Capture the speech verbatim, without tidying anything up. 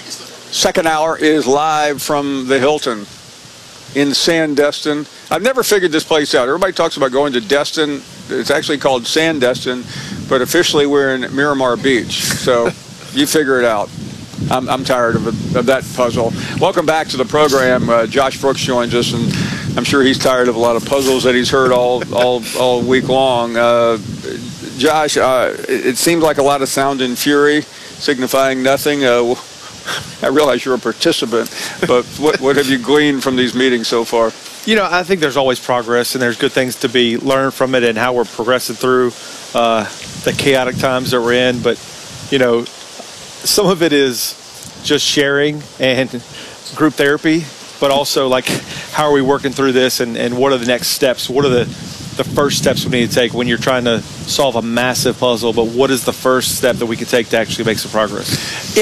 Second hour is live from the Hilton in Sandestin. I've never figured this place out. Everybody talks about going to Destin. It's actually called Sandestin, but officially we're in Miramar Beach. So you figure it out. I'm, I'm tired of, it, of that puzzle. Welcome back to the program. Uh, Josh Brooks joins us, and I'm sure he's tired of a lot of puzzles that he's heard all all, all week long. Uh, Josh, uh, it, it seems like a lot of sound and fury, signifying nothing. Uh, I realize you're a participant, but what, what have you gleaned from these meetings so far? You know, I think there's always progress, and there's good things to be learned from it and how we're progressing through uh, the chaotic times that we're in. But, you know, some of it is just sharing and group therapy, but also, like, how are we working through this, and, and what are the next steps? What are the, the first steps we need to take when you're trying to solve a massive puzzle, but what is the first step that we can take to actually make some progress?